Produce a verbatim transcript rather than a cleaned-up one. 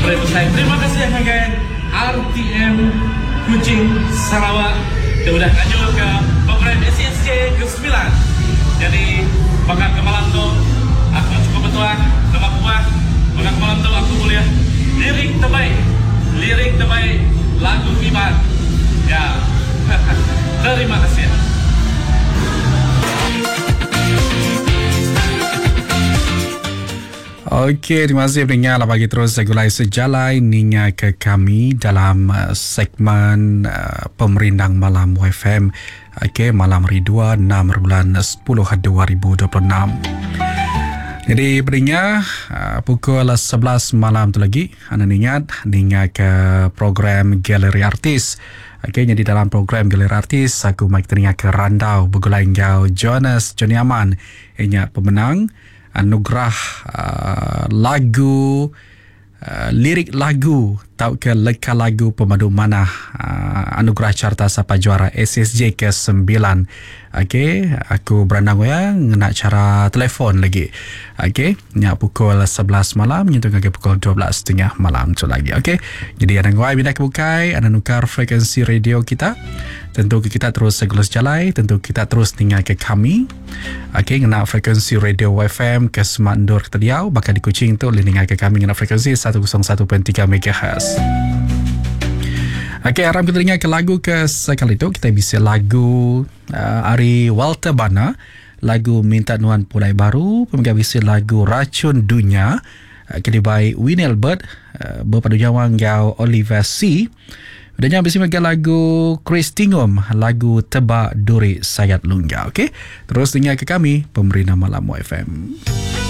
Boleh bersaing. Terima kasih yang kalian R T M Kuching Sarawak. Kita sudah lanjut ke program S S J ke sembilan. Jadi bakal ke malam tu aku cukup betuah, lemak buah. Bakal ke malam tu aku boleh lirik terbaik, lirik terbaik lagu Iman. Ya. Terima kasih. Okey, terima kasih pendengar. Bagi terus segulai sejalai ninya ke kami dalam uh, segmen uh, Pemerindang Malam Y F M. Okey, malam hari dua puluh enam bulan sepuluh dua ribu dua puluh enam. Jadi pendengar, uh, pukul sebelas malam tu lagi anda ingat ninya ke program Galeri Artis. Okey, jadi dalam program Galeri Artis aku mai teringat ke randau bergulai ngau Jonas Johnny Aman. Ingat pemenang anugerah uh, lagu uh, lirik lagu tau ke leka lagu pemadu manah uh, anugerah carta sapa juara S S J ke sembilan. Okey, aku berandang ya nak cara telefon lagi. Okey, nya pukul sebelas malam nyentuh ke pukul dua belas tiga puluh malam tu lagi. Okey, jadi ada ngoi bila kebukai anda nukar frekuensi radio kita. Tentu kita terus segulus jalai, tentu kita terus tinggal ke kami. Okey, ngena frekuensi radio Y F M ke Semandur ke Teliau, bakal di Kuching tu tinggal ke kami ngena frekuensi seratus satu perpuluhan tiga megahertz. Okey, harap kita dengar ke lagu ke sekali tu. Kita bisa lagu uh, Ari Walter Bana, lagu Minta Nuan Pulai Baru, pemegang bisa lagu Racun Dunia, uh, kedibai Win Albert, uh, berpadu jawang gau Oliver C. Dan yang bisa memegang lagu Chris Tingum, lagu Tebak Duri Sayat Lungga. Okey, terus dengar ke kami, Pemerintah Malam Y F M.